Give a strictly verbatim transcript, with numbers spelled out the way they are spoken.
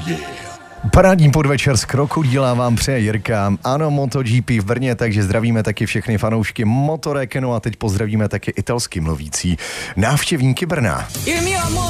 Parádní podvečer z Krokodýla vám přeje Jirka. Ano, MotoGP v Brně, takže zdravíme taky všechny fanoušky motorek, no a teď pozdravíme taky italsky mluvící návštěvníky Brna.